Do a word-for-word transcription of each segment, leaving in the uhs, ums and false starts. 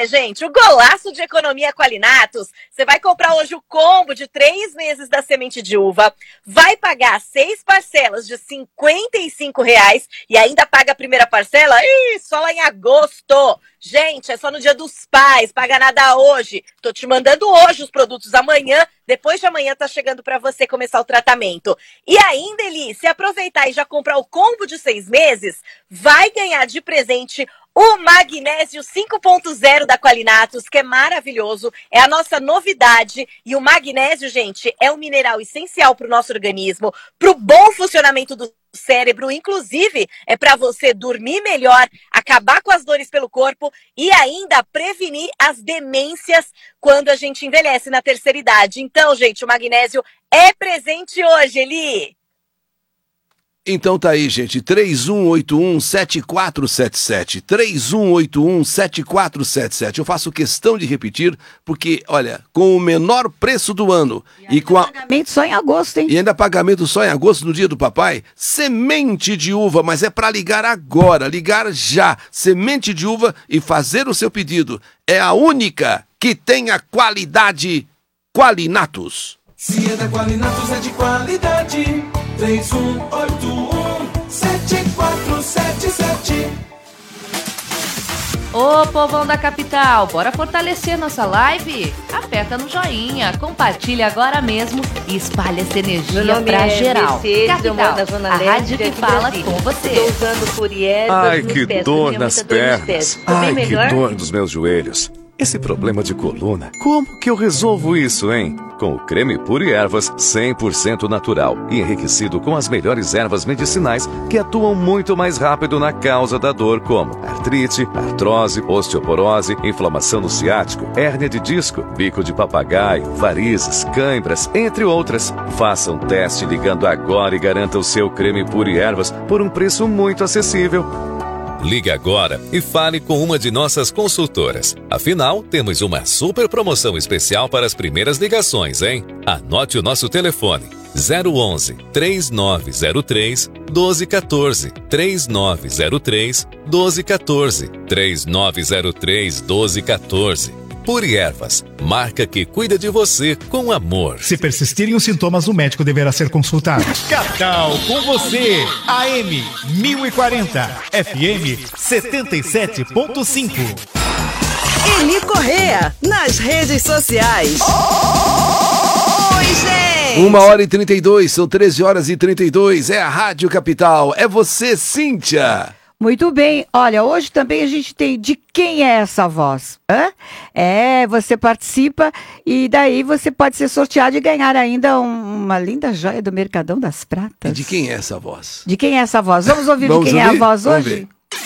quê, gente? O golaço de economia Qualinatos. Você vai comprar hoje o combo de três meses da semente de uva, vai pagar seis parcelas de cinquenta e cinco reais e ainda paga a primeira parcela, ih, só lá em agosto. Gente, é só no Dia dos Pais, paga nada hoje. Tô te mandando hoje os produtos amanhã, depois de amanhã tá chegando para você começar o tratamento. E ainda, Eli, se aproveitar e já comprar o combo de seis meses, vai ganhar de presente o magnésio cinco ponto zero da Qualinatos, que é maravilhoso, é a nossa novidade. E o magnésio, gente, é um mineral essencial para o nosso organismo, para o bom funcionamento do cérebro, inclusive é para você dormir melhor, acabar com as dores pelo corpo e ainda prevenir as demências quando a gente envelhece na terceira idade. Então, gente, o magnésio é presente hoje, Eli. Então tá aí, gente, três um oito um, sete quatro sete sete, três um oito um, sete quatro sete sete. Eu faço questão de repetir, porque, olha, com o menor preço do ano e, e com a... pagamento só em agosto, hein? E ainda pagamento só em agosto, no dia do papai, semente de uva, mas é para ligar agora, ligar já, semente de uva e fazer o seu pedido. É a única que tem a qualidade Qualinatos. Se é da Qualinatos, é de qualidade. três um oito um, sete quatro sete sete. Ô, povão da capital, bora fortalecer nossa live? Aperta no joinha, compartilha agora mesmo e espalha essa energia pra é geral. Mercedes, Capital, da Zona a Leste, rádio que fala Brasília. com você. Estou usando por ervas Ai, nos que pés, dor tinha nas muita dor nos pernas. pés. Tô bem Ai, que melhor? dor nos meus joelhos. Esse problema de coluna, como que eu resolvo isso, hein? Com o creme Pure Ervas cem por cento natural e enriquecido com as melhores ervas medicinais que atuam muito mais rápido na causa da dor, como artrite, artrose, osteoporose, inflamação no ciático, hérnia de disco, bico de papagaio, varizes, cãibras, entre outras. Faça um teste ligando agora e garanta o seu creme Pure Ervas por um preço muito acessível. Ligue agora e fale com uma de nossas consultoras. Afinal, temos uma super promoção especial para as primeiras ligações, hein? Anote o nosso telefone: zero onze, três nove zero três, doze quatorze, três nove zero três, doze quatorze, três nove zero três, doze quatorze. Pure Ervas, marca que cuida de você com amor. Se persistirem os sintomas, o médico deverá ser consultado. Capital, com você, A M mil e quarenta, F M setenta e sete ponto cinco. Eli Correa, nas redes sociais. Oi, gente! Uma hora e trinta e dois, são treze horas e trinta e dois, é a Rádio Capital. É você, Cíntia. Muito bem, olha, hoje também a gente tem De Quem é essa voz? Hã? É, você participa e daí você pode ser sorteado e ganhar ainda um, uma linda joia do Mercadão das Pratas. E de quem é essa voz? De quem é essa voz? Vamos ouvir Vamos de quem ouvir? é a voz Vamos hoje? ver.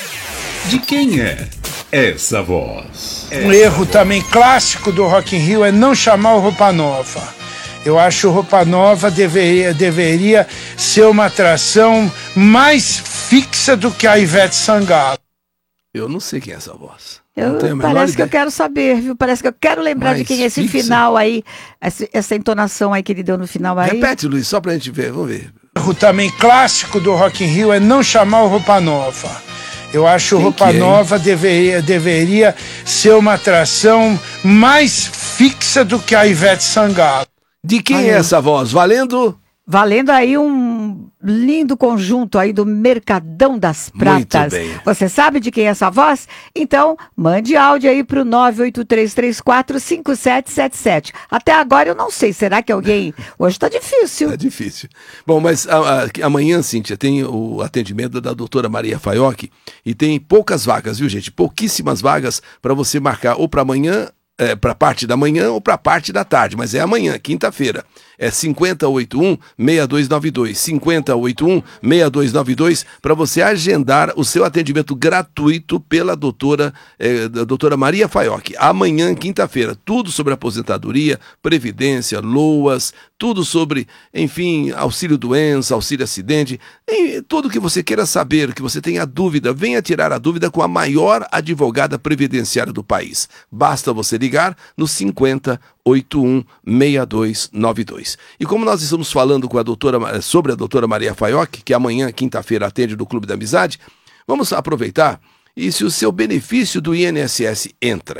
De quem é essa voz? Um erro também clássico do Rock in Rio é não chamar o Roupa Nova. Eu acho que o Roupa Nova deveria, deveria ser uma atração mais fixa do que a Ivete Sangalo. Eu não sei quem é essa voz. Eu, não tenho a menor parece que ideia. eu quero saber, viu? Parece que eu quero lembrar Mais de quem é esse fixa? final aí, essa, essa entonação aí que ele deu no final aí. Repete, Luiz, só pra gente ver, vamos ver. O erro também clássico do Rock in Rio é não chamar o Roupa Nova. Eu acho que o Quem Roupa que é, Nova deveria, deveria ser uma atração mais fixa do que a Ivete Sangalo. De quem Aí. é essa voz? Valendo? Valendo aí um lindo conjunto aí do Mercadão das Pratas. Muito bem. Você sabe de quem é essa voz? Então, mande áudio aí pro nove oito três três quatro cinco sete sete sete. Até agora eu não sei, será que alguém... Hoje tá difícil. É difícil. Bom, mas a, a, amanhã, Cíntia, tem o atendimento da doutora Maria Faiocchi e tem poucas vagas, viu, gente? Pouquíssimas vagas para você marcar ou para amanhã, é, para parte da manhã ou para parte da tarde, mas é amanhã, quinta-feira. É cinquenta oito um, seis dois nove dois, cinquenta oito um, seis dois nove dois, para você agendar o seu atendimento gratuito pela doutora, eh, doutora Maria Faiocchi. Amanhã, quinta-feira, tudo sobre aposentadoria, previdência, loas, tudo sobre, enfim, auxílio-doença, auxílio-acidente, tudo que você queira saber, que você tenha dúvida, venha tirar a dúvida com a maior advogada previdenciária do país. Basta você ligar no cinquenta oito um, seis dois nove dois. E como nós estamos falando com a doutora, sobre a doutora Maria Faiocchi, que amanhã, quinta-feira, atende no Clube da Amizade, vamos aproveitar e se o seu benefício do I N S S entra.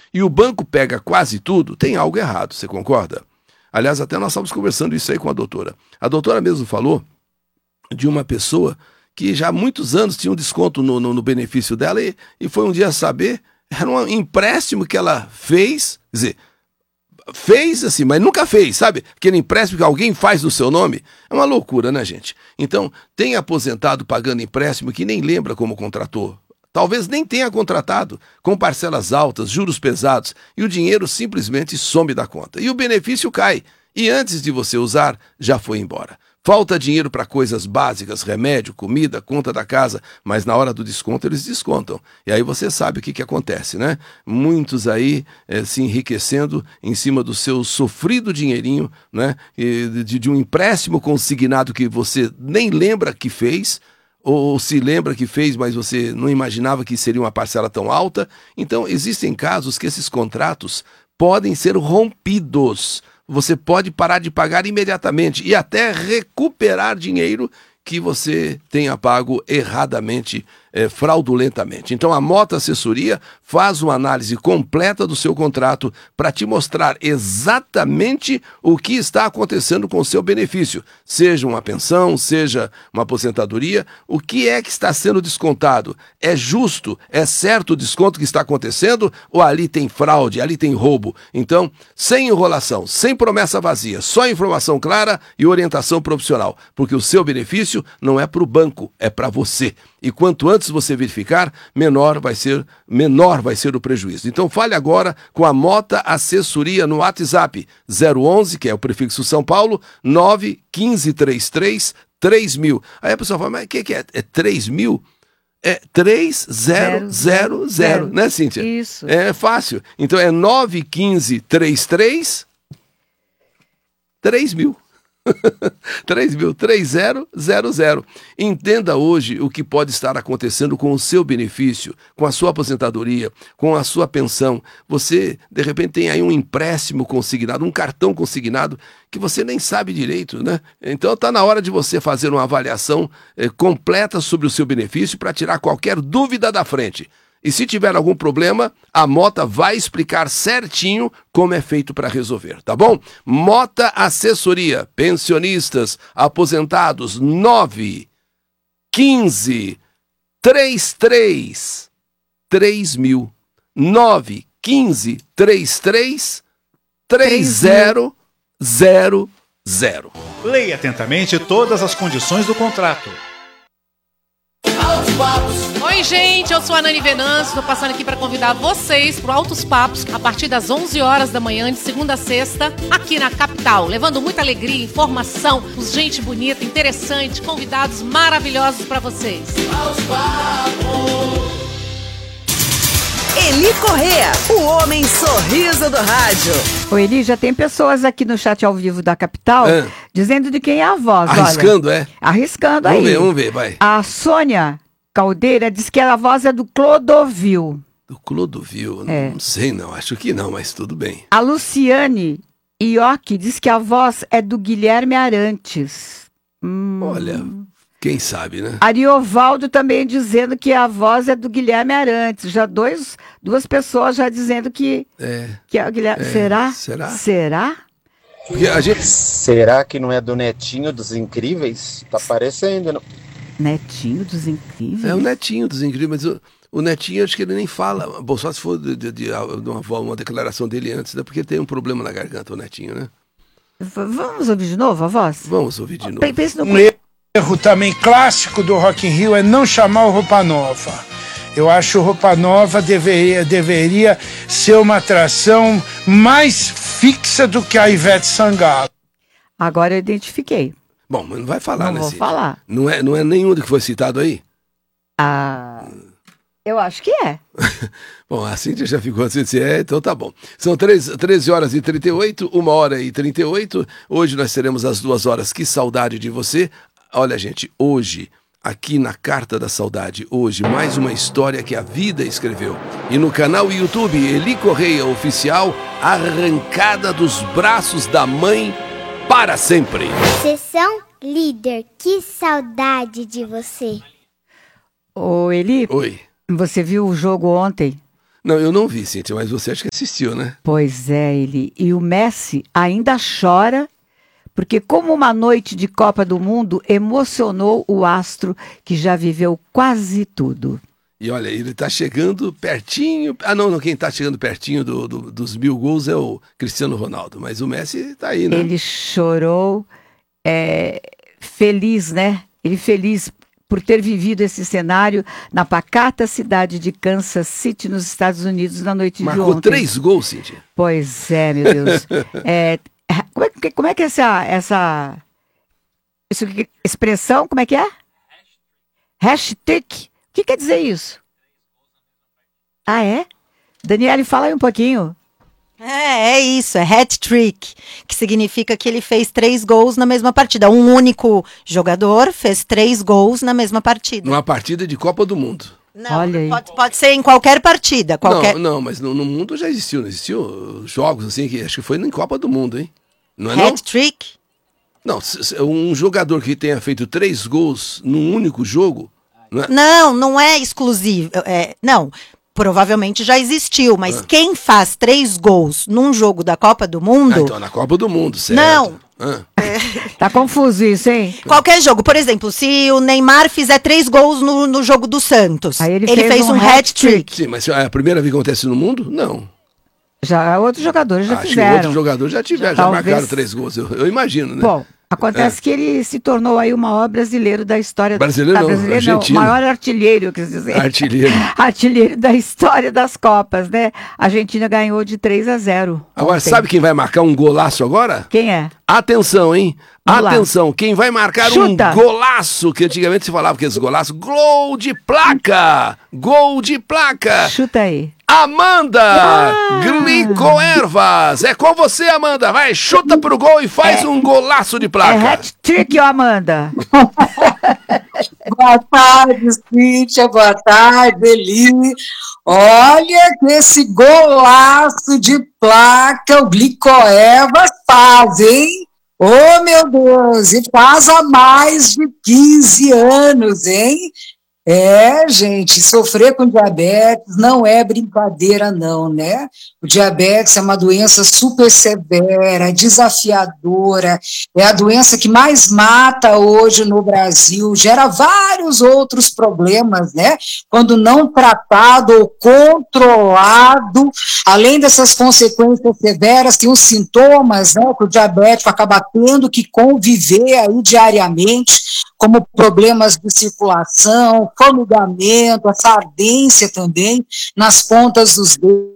e o banco pega quase tudo, tem algo errado, você concorda? Aliás, até nós estávamos conversando isso aí com a doutora. A doutora mesmo falou de uma pessoa que já há muitos anos tinha um desconto no, no, no benefício dela e, e foi um dia saber, era um empréstimo que ela fez, quer dizer, fez assim, mas nunca fez, sabe? Aquele empréstimo que alguém faz no seu nome, é uma loucura, né, gente? Então, tem aposentado pagando empréstimo que nem lembra como contratou. Talvez nem tenha contratado, com parcelas altas, juros pesados, e o dinheiro simplesmente some da conta. E o benefício cai, e antes de você usar, já foi embora. Falta dinheiro para coisas básicas, remédio, comida, conta da casa, mas na hora do desconto eles descontam. E aí você sabe o que, que acontece, né? Muitos aí eh, se enriquecendo em cima do seu sofrido dinheirinho, né? E de, de um empréstimo consignado que você nem lembra que fez, ou se lembra que fez, mas você não imaginava que seria uma parcela tão alta. Então, existem casos que esses contratos podem ser rompidos. Você pode parar de pagar imediatamente e até recuperar dinheiro que você tenha pago erradamente, é, fraudulentamente. Então a Mota Assessoria faz uma análise completa do seu contrato para te mostrar exatamente o que está acontecendo com o seu benefício, seja uma pensão, seja uma aposentadoria, o que é que está sendo descontado? É justo? É certo o desconto que está acontecendo? Ou ali tem fraude, ali tem roubo? Então, sem enrolação, sem promessa vazia, só informação clara e orientação profissional, porque o seu benefício não é para o banco, é para você. E quanto antes você verificar, menor vai ser, menor vai ser o prejuízo. Então fale agora com a Mota Assessoria no WhatsApp zero onze, que é o prefixo São Paulo, nove um cinco três três três mil. Aí a pessoa fala, mas o que, que é? É três mil? É três zero zero zero, né, Cíntia? Isso. É fácil. Então é nove um cinco três três três mil. três mil, três zero zero zero. Entenda hoje o que pode estar acontecendo com o seu benefício, com a sua aposentadoria, com a sua pensão. Você, de repente, tem aí um empréstimo consignado, um cartão consignado, que você nem sabe direito, né? Então está na hora de você fazer uma avaliação eh, completa sobre o seu benefício para tirar qualquer dúvida da frente. E se tiver algum problema, a Mota vai explicar certinho como é feito para resolver, tá bom? Mota Assessoria, pensionistas, aposentados, nove um cinco três três três mil. nove um cinco três três três zero zero zero. Leia atentamente todas as condições do contrato. Oi, gente, eu sou a Nani Venâncio, estou passando aqui para convidar vocês para o Altos Papos a partir das onze horas da manhã, de segunda a sexta, aqui na capital, levando muita alegria, informação, gente bonita, interessante, convidados maravilhosos para vocês. Altos Papos. Eli Correa, o homem sorriso do rádio. Ô Eli, já tem pessoas aqui no chat ao vivo da capital é. dizendo de quem é a voz. Arriscando, olha. é? Arriscando vamos aí. Vamos ver, vamos ver, vai. A Sônia Caldeira diz que a voz é do Clodovil. Do Clodovil? É. Não sei não, acho que não, mas tudo bem. A Luciane Ioki diz que a voz é do Guilherme Arantes. Hum. Olha, quem sabe, né? Ariovaldo também dizendo que a voz é do Guilherme Arantes. Já dois, duas pessoas já dizendo que, é, que é o Guilherme. É. Será? Será? Será? Porque a gente... Será que não é do Netinho dos Incríveis? Tá parecendo, não? Netinho dos Incríveis? É o Netinho dos Incríveis, mas o, o Netinho acho que ele nem fala. Bom, só se for de, de, de, de uma, uma declaração dele antes, né? Porque tem um problema na garganta, o Netinho, né? V- vamos ouvir de novo a voz? Vamos ouvir de novo. Pense no... Um erro também clássico do Rock in Rio é não chamar o Roupa Nova. Eu acho o Roupa Nova deveria, deveria ser uma atração mais fixa do que a Ivete Sangalo. Agora eu identifiquei. Bom, mas não vai falar, não né, vou Cíntia? falar. Não é, não é nenhum do que foi citado aí? Ah, eu acho que é. Bom, a Cíntia já ficou assim, é, então tá bom. São treze horas e trinta e oito, uma hora e trinta e oito. Hoje nós teremos as duas horas. Que saudade de você. Olha, gente, hoje, aqui na Carta da Saudade, hoje, mais uma história que a vida escreveu. E no canal YouTube Eli Correia Oficial, Arrancada dos Braços da Mãe para sempre. Sessão Líder, que saudade de você. Ô Eli, Oi. Você viu o jogo ontem? Não, eu não vi, Cíntia, mas você acha que assistiu, né? Pois é, ele. E o Messi ainda chora, porque como uma noite de Copa do Mundo emocionou o astro que já viveu quase tudo. E olha, ele tá chegando pertinho. Ah, não, não, quem tá chegando pertinho do, do, dos mil gols é o Cristiano Ronaldo, mas o Messi tá aí, né? Ele chorou, é, feliz, né? Ele feliz por ter vivido esse cenário na pacata cidade de Kansas City, nos Estados Unidos, na noite Marcou de ontem. Marcou três gols, Cíntia. Pois é, meu Deus. é, como, é, como é que é essa, essa, essa expressão, como é que é? Hashtag. O que quer dizer isso? Ah, é? Daniele, fala aí um pouquinho. É, é isso, é hat-trick, que significa que ele fez três gols na mesma partida. Um único jogador fez três gols na mesma partida. Numa partida de Copa do Mundo. Não, Olha aí. Pode, pode ser em qualquer partida. Qualquer... Não, não, mas no, no mundo já existiu, não existiu jogos assim, que acho que foi em Copa do Mundo, hein? Não é hat-trick? Não, um jogador que tenha feito três gols num único jogo... Não, é... não, não é exclusivo, é, não... Provavelmente já existiu, mas ah. quem faz três gols num jogo da Copa do Mundo... Ah, então, na Copa do Mundo, certo. Não. Ah. É... Tá confuso isso, hein? Qualquer jogo. Por exemplo, se o Neymar fizer três gols no, no jogo do Santos, Aí ele, ele fez, fez um, um hat-trick. Sim, mas é a primeira vez que acontece no mundo? Não. Já outros jogadores já Acho fizeram. que outros jogadores já tiveram, já Talvez... marcaram três gols, eu, eu imagino, né? Bom, acontece é. que ele se tornou aí o maior brasileiro da história... Brasileiro da... não, brasileiro argentino. Não, o maior artilheiro, quer dizer. Artilheiro. Artilheiro da história das Copas, né? A Argentina ganhou de três a zero. Agora, ontem. Sabe quem vai marcar um golaço agora? Quem é? Atenção, hein? Vamos Atenção, lá. Quem vai marcar Chuta. um golaço, que antigamente se falava que esse golaço, gol de placa! Gol de placa! Chuta aí. Amanda ah. Glicoervas, é com você, Amanda, vai, chuta pro gol e faz é. um golaço de placa. É hat-trick, ó, Amanda. Boa tarde, Cíntia, boa tarde, Eli. Olha que esse golaço de placa o Glicoervas faz, hein? Oh, meu Deus, e faz há mais de quinze anos, hein? É, gente, sofrer com diabetes não é brincadeira não, né? O diabetes é uma doença super severa, desafiadora, é a doença que mais mata hoje no Brasil, gera vários outros problemas, né? Quando não tratado ou controlado, além dessas consequências severas, tem os sintomas, né, que o diabético acaba tendo que conviver aí diariamente, como problemas de circulação, formigamento, essa ardência também nas pontas dos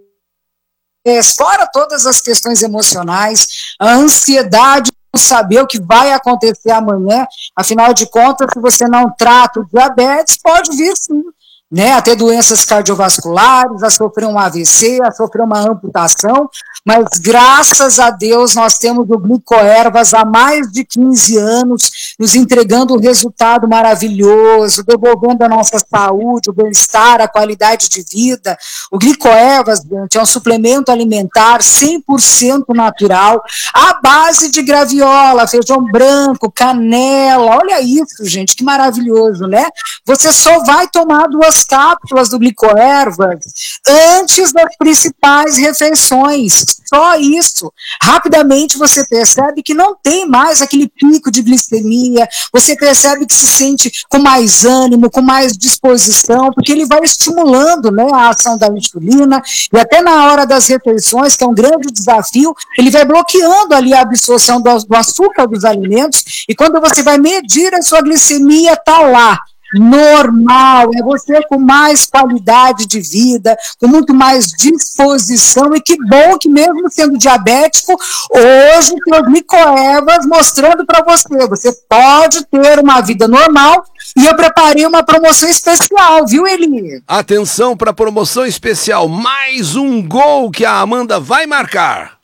dedos, fora todas as questões emocionais, a ansiedade de saber o que vai acontecer amanhã, afinal de contas, se você não trata o diabetes, pode vir sim, né, a ter doenças cardiovasculares, a sofrer um A V C, a sofrer uma amputação, mas graças a Deus nós temos o Glicoervas há mais de quinze anos, nos entregando um resultado maravilhoso, devolvendo a nossa saúde, o bem-estar, a qualidade de vida. O Glicoervas, gente, é um suplemento alimentar cem por cento natural, à base de graviola, feijão branco, canela, olha isso, gente, que maravilhoso, né? Você só vai tomar duas cápsulas do Glicoervas antes das principais refeições, só isso. Rapidamente você percebe que não tem mais aquele pico de glicemia, você percebe que se sente com mais ânimo, com mais disposição, porque ele vai estimulando, né, a ação da insulina, e até na hora das refeições, que é um grande desafio, ele vai bloqueando ali a absorção do, do açúcar dos alimentos, e quando você vai medir a sua glicemia, tá lá, normal, é você com mais qualidade de vida, com muito mais disposição, e que bom que mesmo sendo diabético, hoje tem o Glicoervas mostrando para você, você pode ter uma vida normal, e eu preparei uma promoção especial, viu, Eli? Atenção para a promoção especial, mais um gol que a Amanda vai marcar.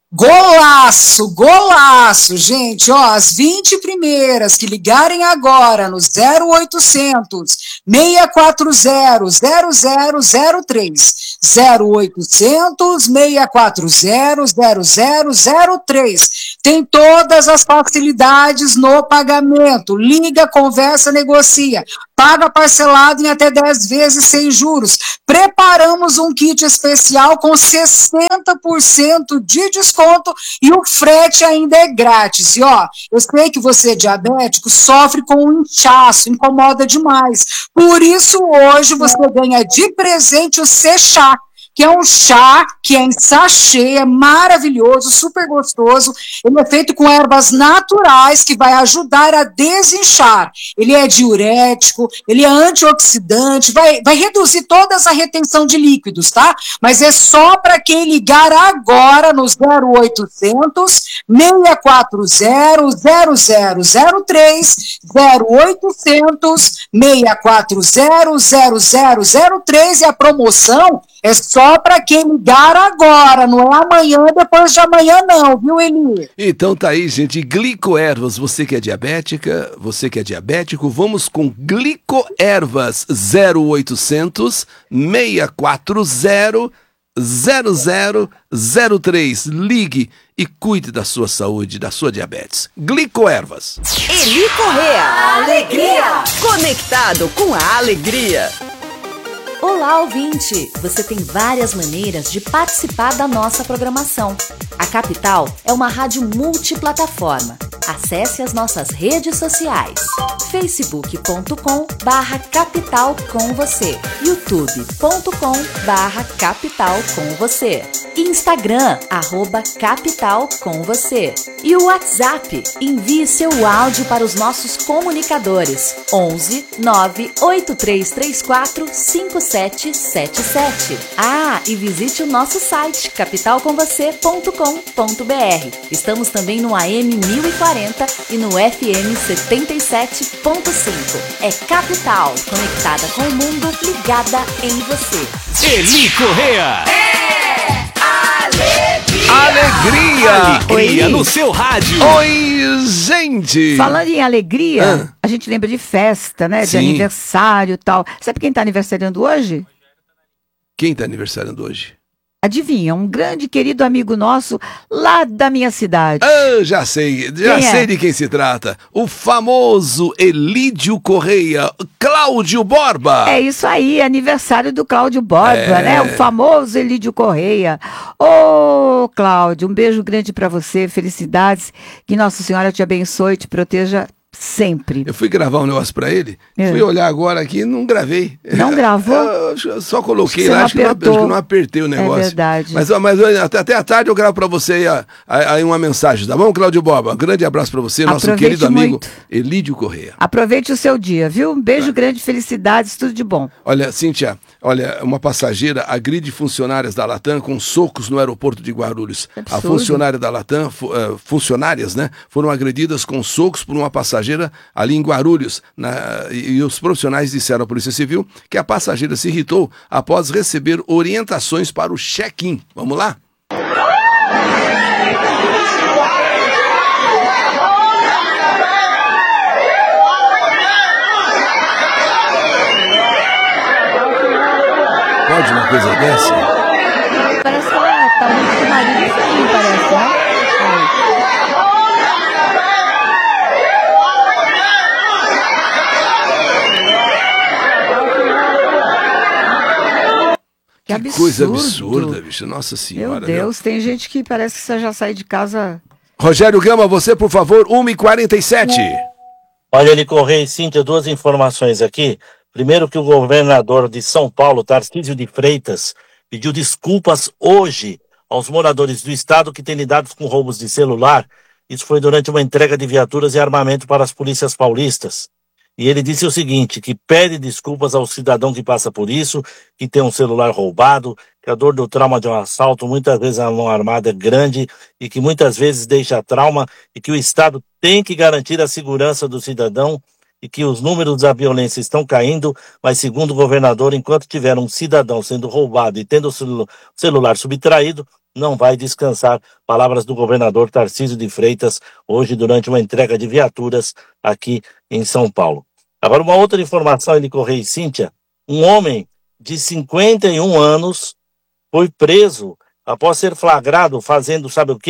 Golaço, golaço, gente, ó, as vinte primeiras que ligarem agora no zero oitocentos, seis quatro zero, zero zero zero três, zero oitocentos, seis quatro zero, zero zero zero três, tem todas as facilidades no pagamento. Liga, conversa, negocia. Paga parcelado em até dez vezes sem juros. Preparamos um kit especial com sessenta por cento de desconto e o frete ainda é grátis. E ó, eu sei que você é diabético, sofre com um inchaço, incomoda demais. Por isso hoje você ganha de presente o C-Chá, que é um chá que é em sachê, é maravilhoso, super gostoso. Ele é feito com ervas naturais que vai ajudar a desinchar. Ele é diurético, ele é antioxidante, vai, vai reduzir toda essa retenção de líquidos, tá? Mas é só para quem ligar agora no zero oitocentos, seis quatro zero, zero zero zero três, zero oitocentos, seis quatro zero, zero zero zero três, e a promoção é só para quem ligar agora, não é amanhã, depois de amanhã não, viu, Eli? Então tá aí, gente, glicoervas, você que é diabética, você que é diabético, vamos com glicoervas zero oitocentos, seis quatro zero, zero zero zero três. Ligue e cuide da sua saúde, da sua diabetes. Glicoervas. Eli Correa, alegria! Conectado com a alegria. Olá, ouvinte! Você tem várias maneiras de participar da nossa programação. A Capital é uma rádio multiplataforma. Acesse as nossas redes sociais. facebook ponto com barra capital com você, youtube ponto com barra capital com você, Instagram, arroba capital com você, e o WhatsApp. Envie seu áudio para os nossos comunicadores onze nove oito três três quatro cinco sete sete sete. Ah, e visite o nosso site capital com você ponto com ponto b r. Estamos também no A M mil e quarenta e no F M setenta e sete ponto cinco. É Capital, conectada com o mundo, ligada em você. Eli Correa. Alegria! Alegria Oi. no seu rádio. Oi, gente! Falando em alegria, Ah. a gente lembra de festa, né? De Sim. aniversário e tal. Sabe quem tá aniversariando hoje? Quem tá aniversariando hoje? Adivinha, um grande querido amigo nosso lá da minha cidade. Ah, já sei, já Quem sei é? de quem se trata. O famoso Elídio Correia, Cláudio Borba. É isso aí, aniversário do Cláudio Borba, É. né? O famoso Elídio Correia. Ô, Cláudio, um beijo grande pra você, felicidades, que Nossa Senhora te abençoe e te proteja sempre. Eu fui gravar um negócio pra ele, É. fui olhar agora aqui e não gravei. Não gravou? Eu, eu só coloquei Acho que você lá, não acho que, não, apertou. acho que não apertei o negócio. É verdade. Mas, ó, mas ó, até, até a tarde eu gravo pra você aí, ó, aí uma mensagem, tá bom, Cláudio Borba? Um grande abraço pra você, nosso Aproveite querido amigo muito. Elídio Correia. Aproveite o seu dia, viu? Um beijo grande, felicidades, tudo de bom. Olha, Cíntia, olha, uma passageira agride funcionárias da Latam com socos no aeroporto de Guarulhos. A Absurdo. funcionária da Latam, fu- eh, funcionárias, né, foram agredidas com socos por uma passageira ali em Guarulhos. Na- e, e os profissionais disseram à Polícia Civil que a passageira se irritou após receber orientações para o check-in. Vamos lá? Pode uma coisa dessa? Parece que ela tá muito com o marido e filhinho, parece, né? Que absurdo. Coisa absurda, bicho. Nossa Senhora. Meu Deus, tem gente que parece que você já sai de casa. Rogério Gama, você, por favor, uma e quarenta e sete. Olha, ele Correia e Cíntia, duas informações aqui. Primeiro, que o governador de São Paulo, Tarcísio de Freitas, pediu desculpas hoje aos moradores do estado que têm lidado com roubos de celular. Isso foi durante uma entrega de viaturas e armamento para as polícias paulistas. E ele disse o seguinte, que pede desculpas ao cidadão que passa por isso, que tem um celular roubado, que a dor do trauma de um assalto, muitas vezes a mão armada é grande e que muitas vezes deixa trauma e que o Estado tem que garantir a segurança do cidadão e que os números da violência estão caindo, mas segundo o governador, enquanto tiver um cidadão sendo roubado e tendo o celu- celular subtraído, não vai descansar. Palavras do governador Tarcísio de Freitas, hoje durante uma entrega de viaturas aqui em São Paulo. Agora, uma outra informação, ele Correia e Cíntia, um homem de cinquenta e um anos foi preso após ser flagrado fazendo, sabe o quê?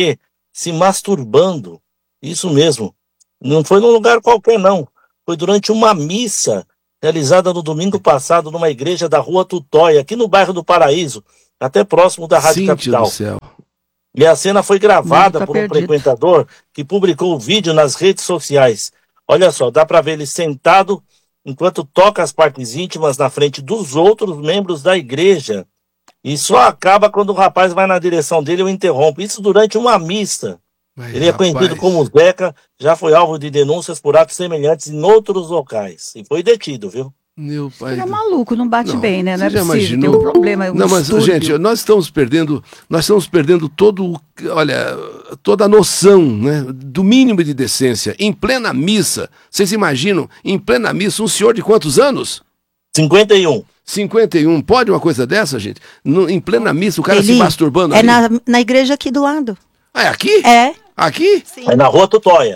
se masturbando. Isso mesmo. Não foi num lugar qualquer, não. Foi durante uma missa realizada no domingo passado numa igreja da Rua Tutóia, aqui no bairro do Paraíso, até próximo da Rádio Cíntia Capital. do céu. E a cena foi gravada Tá por um perdido. frequentador que publicou o vídeo nas redes sociais. Olha só, dá para ver ele sentado enquanto toca as partes íntimas na frente dos outros membros da igreja. E só acaba quando o rapaz vai na direção dele e o interrompe. Isso durante uma missa. Mas, Ele é rapaz, conhecido como Zeca, já foi alvo de denúncias por atos semelhantes em outros locais. E foi detido, viu? Meu pai. Ele é maluco, não bate Não, bem, né? Não é você já possível, imaginou? tem um problema. Um Não, mas, distúrbio. gente, nós estamos perdendo, nós estamos perdendo todo, o- olha, toda a noção, né, do mínimo de decência. Em plena missa, vocês imaginam, em plena missa, um senhor de quantos anos? cinquenta e um. cinquenta e um. Pode uma coisa dessa, gente? No- em plena missa, o cara se Eli, masturbando É ali? na, na igreja aqui do lado. Ah, é aqui? É. Aqui? É na Rua Tutóia.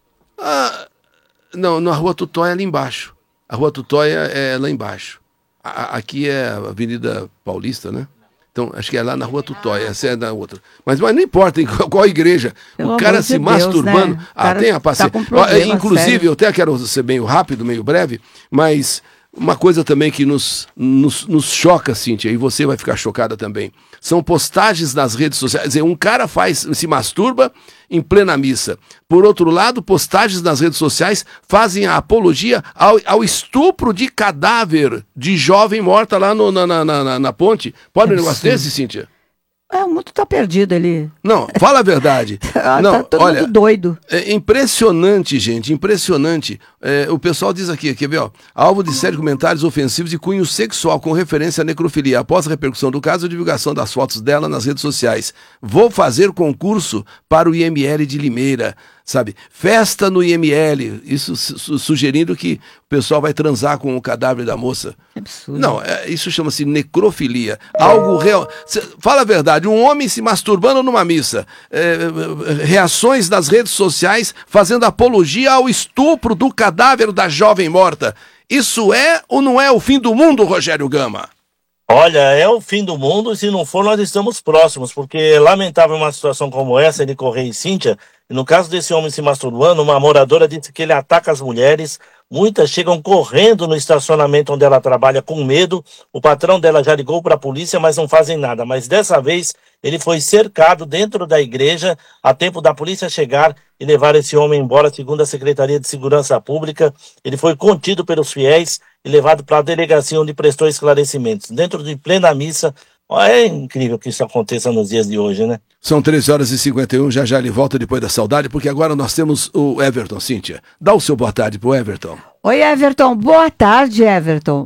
Ah, não, na Rua Tutóia é ali embaixo. A Rua Tutóia é lá embaixo. A- a- aqui é a Avenida Paulista, né? Então, acho que é lá na Rua Tutóia, essa é na outra. Mas, mas não importa em qual, qual igreja. Pelo o cara amor se de Deus, masturbando. né? O Ah, cara tem a paciência. tá com problema, Inclusive, sério. eu até quero ser meio rápido, meio breve, mas uma coisa também que nos, nos, nos choca, Cíntia, e você vai ficar chocada também. São postagens nas redes sociais. Quer dizer, um cara faz, se masturba em plena missa. Por outro lado, postagens nas redes sociais fazem a apologia ao, ao estupro de cadáver de jovem morta lá no- na, na, na, na ponte. Pode um negócio Absurdo. desse, Cíntia? É, o mundo tá perdido ali. Não, fala a verdade. Ah, Não, tá todo olha, mundo doido. é impressionante, gente, impressionante. É, o pessoal diz aqui, quer ver, ó, alvo de série de comentários ofensivos de cunho sexual com referência à necrofilia. Após a repercussão do caso, a divulgação das fotos dela nas redes sociais. Vou fazer concurso para o I M L de Limeira, sabe? Festa no I M L, isso su- sugerindo que o pessoal vai transar com o cadáver da moça. Absurdo. Não, é, isso chama-se necrofilia. Algo real. Cê- fala a verdade, um homem se masturbando numa missa. É, é, reações nas redes sociais fazendo apologia ao estupro do cadáver da jovem morta. Isso é ou não é o fim do mundo, Rogério Gama? Olha, é o fim do mundo e se não for, nós estamos próximos, porque é lamentável uma situação como essa de Correia e Cíntia. E no caso desse homem se masturbando, uma moradora disse que ele ataca as mulheres. Muitas chegam correndo no estacionamento onde ela trabalha com medo. O patrão dela já ligou para a polícia, mas não fazem nada. Mas dessa vez ele foi cercado dentro da igreja a tempo da polícia chegar e levar esse homem embora, segundo a Secretaria de Segurança Pública. Ele foi contido pelos fiéis e levado para a delegacia onde prestou esclarecimentos. Dentro de plena missa. Ó, é incrível que isso aconteça nos dias de hoje, né? São treze horas e cinquenta e um, já já ele volta depois da saudade, porque agora nós temos o Everton, Cíntia. Dá o seu boa tarde pro Everton. Oi, Everton. Boa tarde, Everton.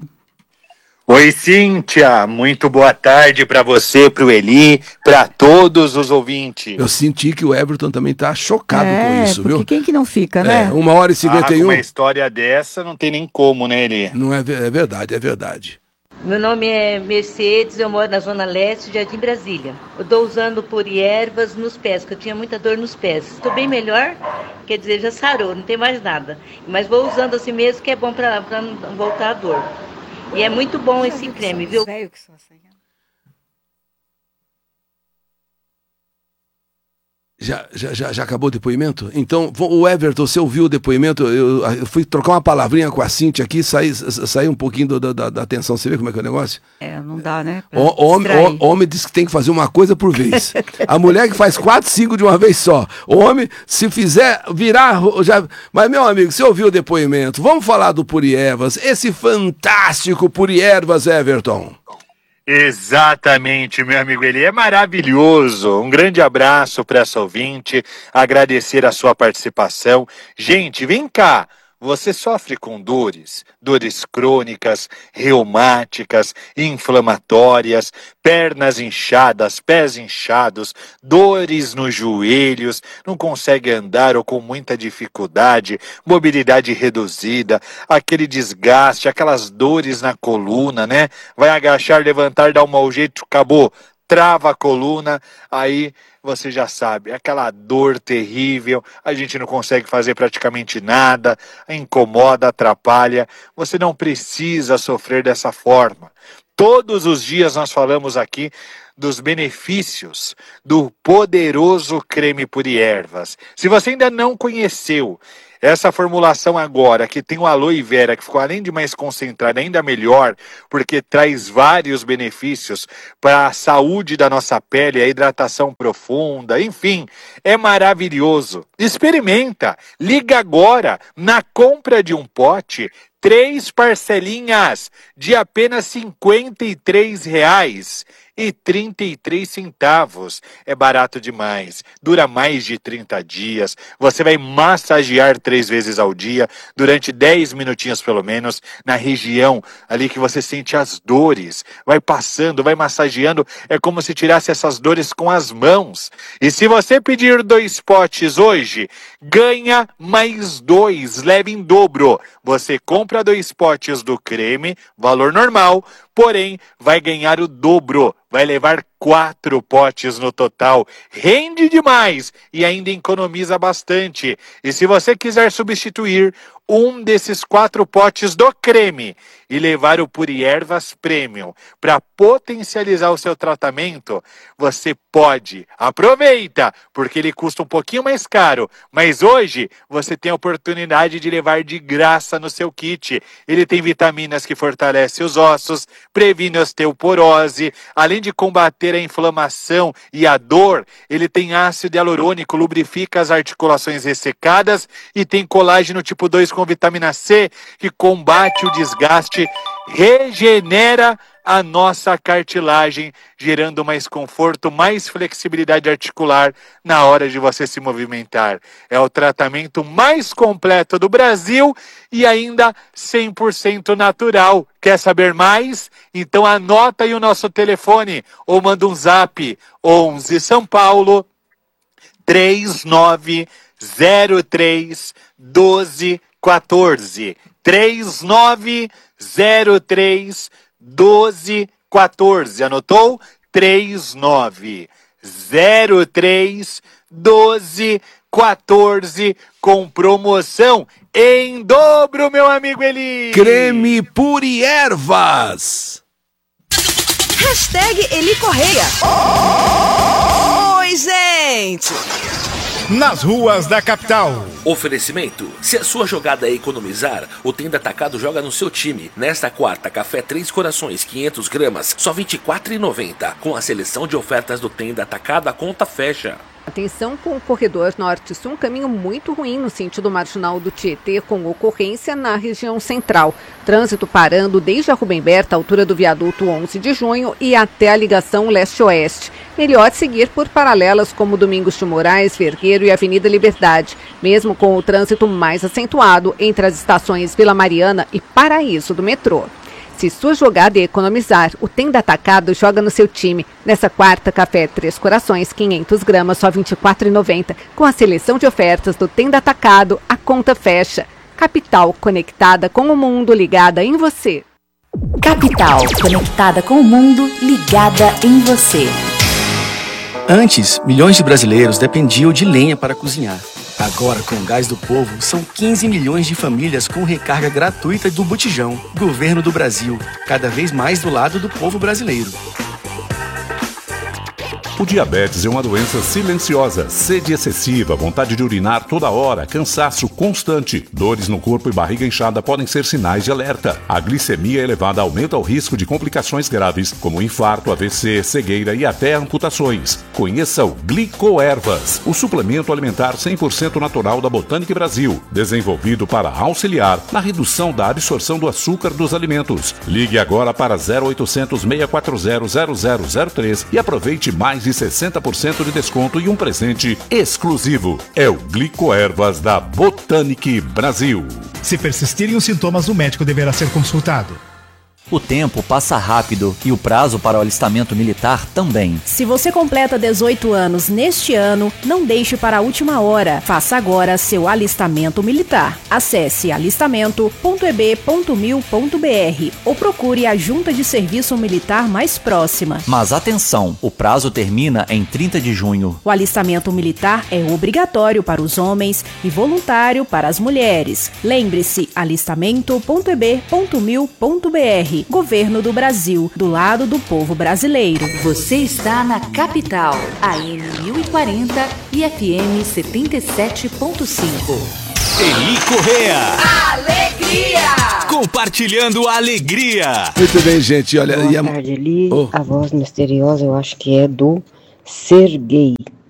Oi, Cíntia. Muito boa tarde para você, pro Eli, para todos os ouvintes. Eu senti que o Everton também tá chocado é, com isso, porque viu? quem que não fica, É, né? uma hora e cinquenta e Ah, com um. uma história dessa não tem nem como, né, Eli? Não é, ve- é verdade, é verdade. Meu nome é Mercedes, eu moro na Zona Leste, Jardim Brasília. Eu estou usando Puriervas nos pés, porque eu tinha muita dor nos pés. Estou bem melhor, quer dizer, já sarou, não tem mais nada. Mas vou usando assim mesmo, que é bom para não voltar a dor. E é muito bom esse creme, viu? Já, já, já, já acabou o depoimento? Então, vo- o Everton, você ouviu o depoimento? Eu, eu fui trocar uma palavrinha com a Cíntia aqui, saí, saí um pouquinho do- da, da atenção. Você vê como é que é o negócio? É, não dá, né? Pra O, homem, distrair. o- homem diz que tem que fazer uma coisa por vez. A mulher que faz quatro, cinco de uma vez só. O homem, se fizer, virar. Já... Mas, meu amigo, você ouviu o depoimento? Vamos falar do Puriervas. Esse fantástico Puriervas, Everton. Exatamente, meu amigo, ele é maravilhoso. Um grande abraço para essa ouvinte, agradecer a sua participação. Gente, vem cá. Você sofre com dores, dores crônicas, reumáticas, inflamatórias, pernas inchadas, pés inchados, dores nos joelhos, não consegue andar ou com muita dificuldade, mobilidade reduzida, aquele desgaste, aquelas dores na coluna, né? Vai agachar, levantar, dar um mau jeito, acabou. Trava a coluna, aí você já sabe, aquela dor terrível, a gente não consegue fazer praticamente nada, incomoda, atrapalha. Você não precisa sofrer dessa forma. Todos os dias nós falamos aqui dos benefícios do poderoso creme Puri Ervas. Se você ainda não conheceu essa formulação agora, que tem o aloe vera, que ficou além de mais concentrada, ainda melhor, porque traz vários benefícios para a saúde da nossa pele, a hidratação profunda, enfim, é maravilhoso. Experimenta, liga agora, na compra de um pote, três parcelinhas de apenas cinquenta e três reais e trinta e três centavos. É barato demais. Dura mais de trinta dias. Você vai massagear três vezes ao dia, durante dez minutinhos pelo menos, na região ali que você sente as dores. Vai passando, vai massageando. É como se tirasse essas dores com as mãos. E se você pedir dois potes hoje, ganha mais dois. Leve em dobro. Você compra dois potes do creme, valor normal, porém vai ganhar o dobro. Vai levar quatro potes no total. Rende demais e ainda economiza bastante. E se você quiser substituir um desses quatro potes do creme e levar o Puri Ervas Premium para potencializar o seu tratamento, você pode. Aproveita, porque ele custa um pouquinho mais caro, mas hoje você tem a oportunidade de levar de graça no seu kit. Ele tem vitaminas que fortalecem os ossos, previne osteoporose, além de combater a inflamação e a dor, ele tem ácido hialurônico, lubrifica as articulações ressecadas e tem colágeno tipo dois com vitamina C, que combate o desgaste, regenera a nossa cartilagem, gerando mais conforto, mais flexibilidade articular na hora de você se movimentar. É o tratamento mais completo do Brasil e ainda cem por cento natural. Quer saber mais? Então anota aí o nosso telefone ou manda um zap onze São Paulo três nove zero três doze quatorze. três nove zero três doze quatorze. Anotou? três nove zero três doze quatorze com promoção em dobro, meu amigo Eli. Creme Puri Ervas. Hashtag Eli Correia. Oi, gente. Nas ruas da capital. Oferecimento. Se a sua jogada é economizar, o Tenda Atacado joga no seu time. Nesta quarta, café Três Corações, quinhentas gramas, só vinte e quatro reais e noventa centavos. Com a seleção de ofertas do Tenda Atacado, a conta fecha. Atenção com o corredor norte-sul, um caminho muito ruim no sentido marginal do Tietê, com ocorrência na região central. Trânsito parando desde a Rubem Berta, altura do viaduto onze de junho, e até a ligação leste-oeste. Melhor seguir por paralelas como Domingos de Moraes, Vergueiro e Avenida Liberdade, mesmo com o trânsito mais acentuado entre as estações Vila Mariana e Paraíso do metrô. Se sua jogada é economizar, o Tenda Atacado joga no seu time. Nessa quarta, café Três Corações, quinhentas gramas, só vinte e quatro reais e noventa centavos. Com a seleção de ofertas do Tenda Atacado, a conta fecha. Capital, conectada com o mundo, ligada em você. Capital, conectada com o mundo, ligada em você. Antes, milhões de brasileiros dependiam de lenha para cozinhar. Agora, com o Gás do Povo, são quinze milhões de famílias com recarga gratuita do Botijão. Governo do Brasil, cada vez mais do lado do povo brasileiro. O diabetes é uma doença silenciosa, sede excessiva, vontade de urinar toda hora, cansaço constante, dores no corpo e barriga inchada podem ser sinais de alerta. A glicemia elevada aumenta o risco de complicações graves, como infarto, A V C, cegueira e até amputações. Conheça o Glicoervas, o suplemento alimentar cem por cento natural da Botânica Brasil, desenvolvido para auxiliar na redução da absorção do açúcar dos alimentos. Ligue agora para zero oitocentos, seis quatro zero, zero zero zero três e aproveite mais de sessenta por cento de desconto e um presente exclusivo. É o Glicoervas da Botânica Brasil. Se persistirem os sintomas, o médico deverá ser consultado. O tempo passa rápido e o prazo para o alistamento militar também. Se você completa dezoito anos neste ano, não deixe para a última hora. Faça agora seu alistamento militar. Acesse alistamento ponto e b ponto mil ponto b r ou procure a junta de serviço militar mais próxima. Mas atenção, o prazo termina em trinta de junho. O alistamento militar é obrigatório para os homens e voluntário para as mulheres. Lembre-se, alistamento ponto e b ponto mil ponto b r. R. Governo do Brasil, do lado do povo brasileiro. Você está na Capital, A M mil e quarenta e F M setenta e sete ponto cinco. Eli Correa. Alegria! Compartilhando a alegria. Muito bem, gente. Olha, Boa e a... tarde, Eli. Oh. A voz misteriosa eu acho que é do Serguei.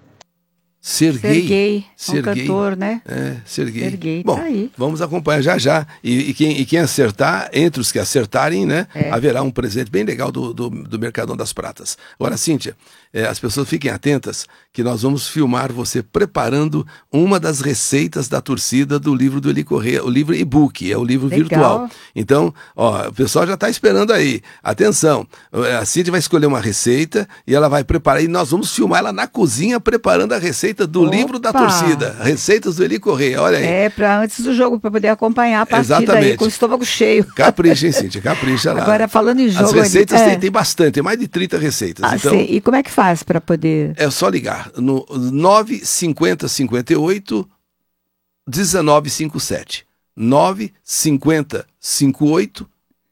Serguei. Serguei, um Serguei. cantor, né? É, Serguei. Serguei, Bom, tá aí. vamos acompanhar já já. E, e, quem, e quem acertar, entre os que acertarem, né, É. haverá um presente bem legal do, do, do Mercadão das Pratas. Agora, Cíntia, é, as pessoas fiquem atentas que nós vamos filmar você preparando uma das receitas da torcida do livro do Eli Correa, o livro e-book, é o livro Legal. virtual. Então, ó, o pessoal já está esperando aí. Atenção, a Cíntia vai escolher uma receita e ela vai preparar, e nós vamos filmar ela na cozinha preparando a receita do Opa! livro da torcida. Receitas do Eli Correa, olha aí. É, para antes do jogo, para poder acompanhar a partida Exatamente. aí com o estômago cheio. Capricha, hein, Cíntia? Capricha lá. Agora, falando em jogo... As receitas é. tem, tem bastante, tem mais de trinta receitas. Ah, então, sei. E como é que faz para poder... é só ligar no nove cinquenta, cinquenta e oito, dezenove cinquenta e sete. nove cinquenta, cinquenta e oito,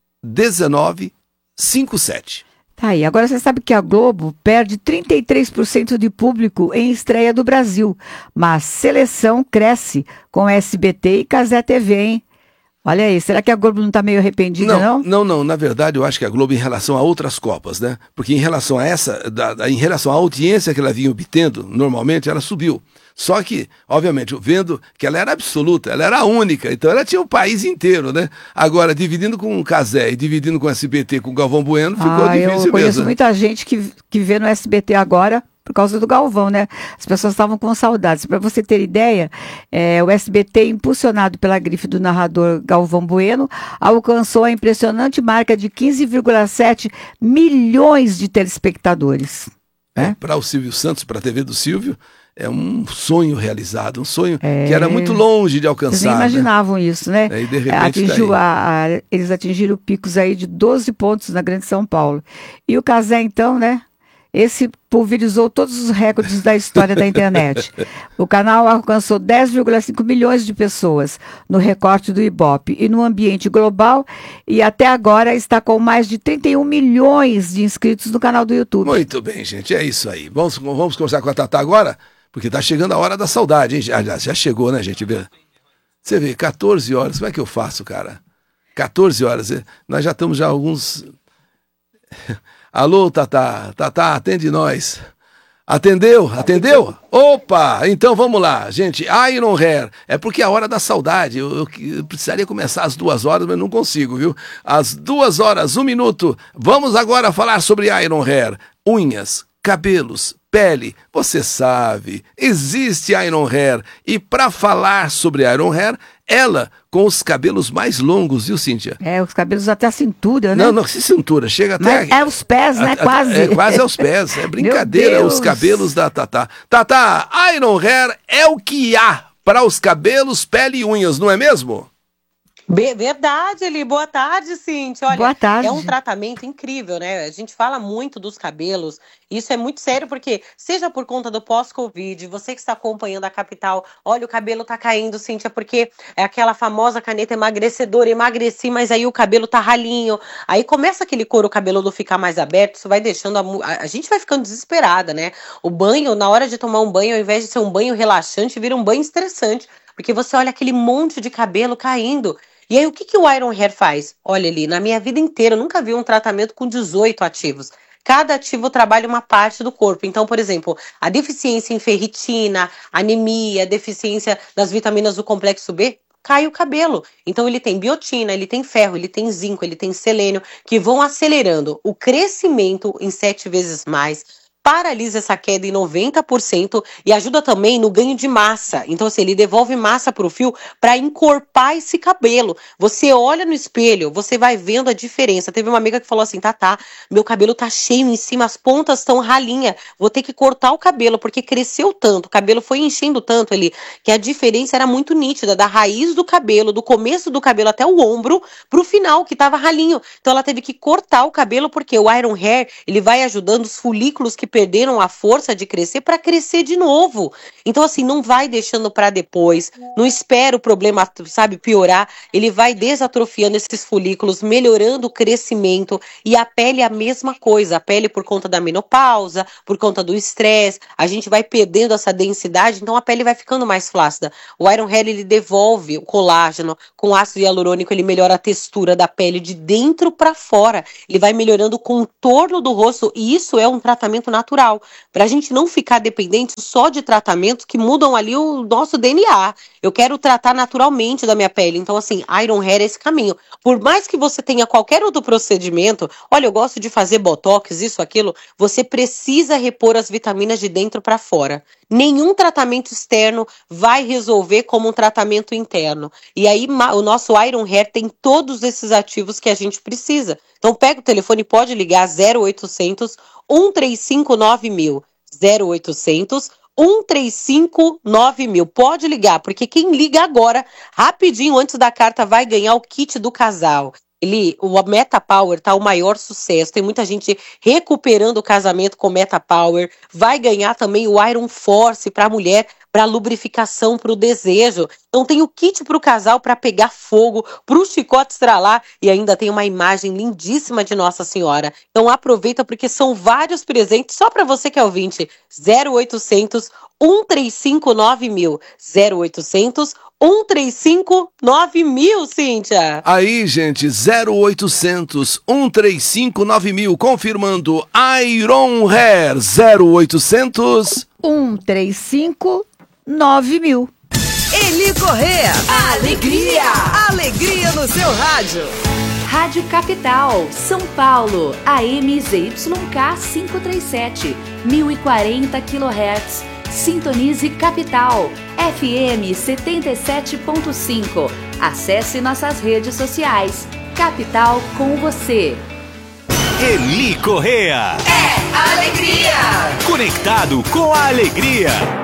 dezenove cinquenta e sete. Tá aí. Agora você sabe que a Globo perde trinta e três por cento de público em estreia do Brasil, mas seleção cresce com S B T e Cazé T V, hein? Olha aí, será que a Globo não está meio arrependida, não? Não, não, não. Na verdade, eu acho que a Globo, em relação a outras Copas, né? Porque em relação a essa, da, da, em relação à audiência que ela vinha obtendo, normalmente ela subiu. Só que, obviamente, vendo que ela era absoluta, ela era única, então ela tinha o país inteiro, né? Agora, dividindo com o Cazé e dividindo com o S B T, com o Galvão Bueno, ficou Ah, difícil eu conheço mesmo. muita gente que, que vê no S B T agora por causa do Galvão, né? As pessoas estavam com saudades. Para você ter ideia, é, o S B T, impulsionado pela grife do narrador Galvão Bueno, alcançou a impressionante marca de quinze vírgula sete milhões de telespectadores. É, para o Silvio Santos, para a T V do Silvio, é um sonho realizado, um sonho é, que era muito longe de alcançar. Vocês nem imaginavam, né? Isso, né? É, e de repente Atingiu tá a, a, eles atingiram picos aí de doze pontos na Grande São Paulo. E o Cazé, então, né? Esse pulverizou todos os recordes da história da internet. O canal alcançou dez vírgula cinco milhões de pessoas no recorte do Ibope e no ambiente global, e até agora está com mais de trinta e um milhões de inscritos no canal do YouTube. Muito bem, gente, é isso aí. Vamos, vamos conversar com a Tatá agora, porque está chegando a hora da saudade, hein? Já, já chegou, né, gente? Você vê, quatorze horas, como é que eu faço, cara? quatorze horas, nós já estamos já alguns... Alô, Tatá, Tatá, atende nós. Atendeu? Atendeu? Opa! Então vamos lá, gente. Iron Hair. É porque é a hora da saudade. Eu, eu, eu precisaria começar às duas horas, mas não consigo, viu? Às duas horas, um minuto. Vamos agora falar sobre Iron Hair. Unhas, cabelos, pele. Você sabe, existe Iron Hair. E para falar sobre Iron Hair, ela com os cabelos mais longos, viu, Cíntia? É, os cabelos até a cintura, né? Não, não, se cintura, chega até... Mas é os pés, né? A, a, quase. É quase aos pés, é brincadeira, os cabelos da Tatá. Tatá, Iron Hair é o que há para os cabelos, pele e unhas, não é mesmo? Be- verdade, Eli. Boa tarde, Cíntia. Olha, Boa tarde. É um tratamento incrível, né? A gente fala muito dos cabelos. Isso é muito sério porque, seja por conta do pós-Covid, você que está acompanhando a Capital, olha, o cabelo tá caindo, Cíntia, porque é aquela famosa caneta emagrecedora, emagreci, mas aí o cabelo tá ralinho. Aí começa aquele couro cabeludo ficar mais aberto, isso vai deixando... A, a, a gente vai ficando desesperada, né? O banho, na hora de tomar um banho, ao invés de ser um banho relaxante, vira um banho estressante. Porque você olha aquele monte de cabelo caindo. E aí, o que, que o Iron Hair faz? Olha ali, na minha vida inteira, eu nunca vi um tratamento com dezoito ativos. Cada ativo trabalha uma parte do corpo. Então, por exemplo, a deficiência em ferritina, anemia, deficiência das vitaminas do complexo B, cai o cabelo. Então, ele tem biotina, ele tem ferro, ele tem zinco, ele tem selênio, que vão acelerando o crescimento em sete vezes mais, paralisa essa queda em noventa por cento e ajuda também no ganho de massa. Então, assim, ele devolve massa para o fio para encorpar esse cabelo. Você olha no espelho, você vai vendo a diferença. Teve uma amiga que falou assim, Tatá, meu cabelo tá cheio em cima, as pontas estão ralinha, vou ter que cortar o cabelo, porque cresceu tanto, o cabelo foi enchendo tanto ali, que a diferença era muito nítida, da raiz do cabelo, do começo do cabelo até o ombro, pro final, que tava ralinho. Então, ela teve que cortar o cabelo, porque o Iron Hair, ele vai ajudando os folículos que perderam a força de crescer para crescer de novo. Então, assim, não vai deixando para depois, não espera o problema, sabe, piorar. Ele vai desatrofiando esses folículos, melhorando o crescimento, e a pele é a mesma coisa. A pele, por conta da menopausa, por conta do estresse, a gente vai perdendo essa densidade, então a pele vai ficando mais flácida. O Iron Hair, ele devolve o colágeno, com ácido hialurônico ele melhora a textura da pele de dentro para fora, ele vai melhorando o contorno do rosto, e isso é um tratamento natural, para a gente não ficar dependente só de tratamentos que mudam ali o nosso D N A. Eu quero tratar naturalmente da minha pele, então assim, Iron Hair é esse caminho. Por mais que você tenha qualquer outro procedimento, olha, eu gosto de fazer botox, isso, aquilo, você precisa repor as vitaminas de dentro para fora. Nenhum tratamento externo vai resolver como um tratamento interno. E aí o nosso Iron Hair tem todos esses ativos que a gente precisa. Então pega o telefone e pode ligar zero oitocentos, um três cinco nove mil. zero oitocentos, um três cinco nove mil. Pode ligar, porque quem liga agora, rapidinho antes da carta, vai ganhar o kit do casal. Ele, o Meta Power tá o maior sucesso, tem muita gente recuperando o casamento com Meta Power, vai ganhar também o Iron Force para a mulher, para lubrificação, para o desejo. Então tem o kit para o casal para pegar fogo, para o chicote estralar, e ainda tem uma imagem lindíssima de Nossa Senhora. Então aproveita, porque são vários presentes só para você que é ouvinte. zero oitocentos, um três cinco nove mil. zero oitocentos, um três cinco nove mil, Cíntia. Aí, gente, zero oitocentos, um três cinco nove mil, confirmando Iron Hair, zero oitocentos, um três cinco nove mil. Eli Correia, alegria, alegria no seu rádio. Rádio Capital, São Paulo, A M Z Y K quinhentos e trinta e sete, mil e quarenta quilohertz. Sintonize Capital, F M setenta e sete ponto cinco. Acesse nossas redes sociais. Capital com você. Eli Correia. É alegria. Conectado com a alegria.